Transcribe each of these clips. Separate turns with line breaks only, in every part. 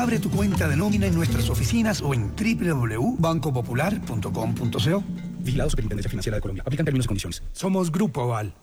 Abre tu cuenta de nómina en nuestras oficinas o en www.bancopopular.com.co.
Vigilado Superintendencia Financiera de Colombia. Aplican términos y condiciones.
Somos Grupo Aval.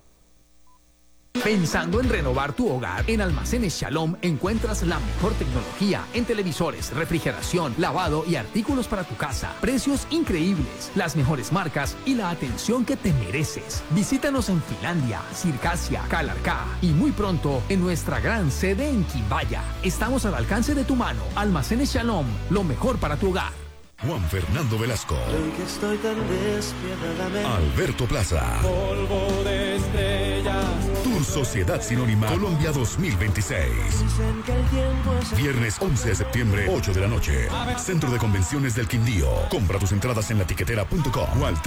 Pensando en renovar tu hogar, en Almacenes Shalom encuentras la mejor tecnología en televisores, refrigeración, lavado y artículos para tu casa. Precios increíbles, las mejores marcas y la atención que te mereces. Visítanos en Finlandia, Circasia, Calarcá y muy pronto en nuestra gran sede en Quimbaya. Estamos al alcance de tu mano. Almacenes Shalom, lo mejor para tu hogar.
Juan Fernando Velasco.
Estoy tan despiadadamente.
Alberto Plaza.
Polvo de estrellas.
Tour Sociedad Sinónima Colombia 2026.
Dicen que el tiempo es...
Viernes 11 de septiembre, 8 de la noche. Centro de Convenciones del Quindío. Compra tus entradas en latiquetera.com o al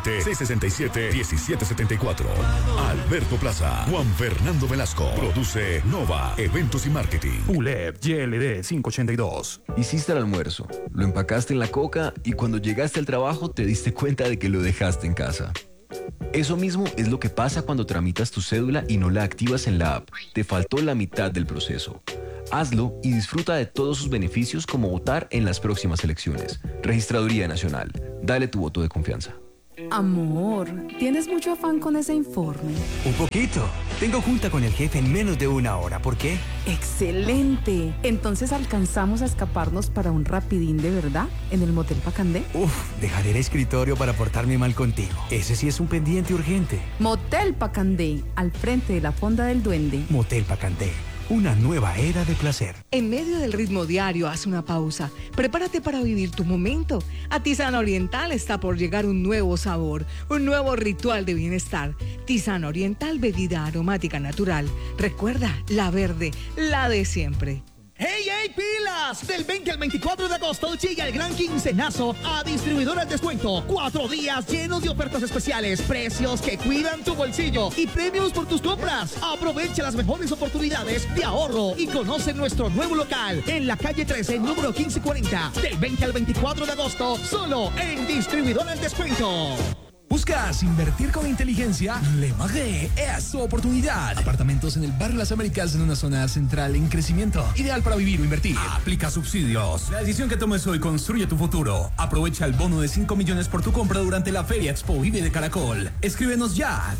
320-667-1774. Alberto Plaza. Juan Fernando Velasco. Produce Nova Eventos y Marketing.
ULEP GLD 582.
Hiciste el almuerzo, lo empacaste en la coca y cuando llegaste al trabajo te diste cuenta de que lo dejaste en casa. Eso mismo es lo que pasa cuando tramitas tu cédula y no la activas en la app. Te faltó la mitad del proceso. Hazlo y disfruta de todos sus beneficios como votar en las próximas elecciones. Registraduría Nacional. Dale tu voto de confianza.
Amor, ¿tienes mucho afán con ese informe?
Un poquito. Tengo junta con el jefe en menos de una hora. ¿Por qué?
¡Excelente! Entonces alcanzamos a escaparnos para un rapidín de verdad en el Motel Pacandé.
Dejaré el escritorio para portarme mal contigo. Ese sí es un pendiente urgente.
Motel Pacandé, al frente de la Fonda del Duende.
Motel Pacandé. Una nueva era de placer.
En medio del ritmo diario, haz una pausa. Prepárate para vivir tu momento. A Tisana Oriental está por llegar un nuevo sabor, un nuevo ritual de bienestar. Tisana Oriental, bebida aromática natural. Recuerda, la verde, la de siempre.
¡Hey, hey, pilas! Del 20 al 24 de agosto llega el gran quincenazo a Distribuidor al Descuento. 4 días llenos de ofertas especiales, precios que cuidan tu bolsillo y premios por tus compras. Aprovecha las mejores oportunidades de ahorro y conoce nuestro nuevo local en la calle 13, número 1540. Del 20 al 24 de agosto, solo en Distribuidor al Descuento.
¿Buscas invertir con inteligencia? Le Marais es su oportunidad. Apartamentos en el barrio Las Américas en una zona central en crecimiento. Ideal para vivir o invertir. Aplica subsidios. La decisión que tomes hoy construye tu futuro. Aprovecha el bono de 5 millones por tu compra durante la Feria Expo Vive de Caracol. Escríbenos ya.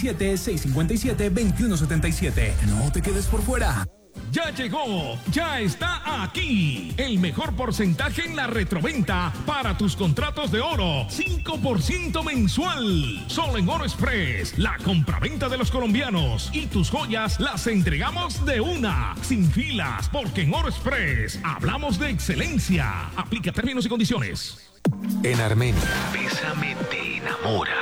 317-657-2177. No te quedes por fuera.
Ya llegó, ya está aquí. El mejor porcentaje en la retroventa para tus contratos de oro. 5% mensual. Solo en Oro Express, la compraventa de los colombianos. Y tus joyas las entregamos de una, sin filas, porque en Oro Express hablamos de excelencia. Aplica términos y condiciones.
En Armenia, Bésame te enamora.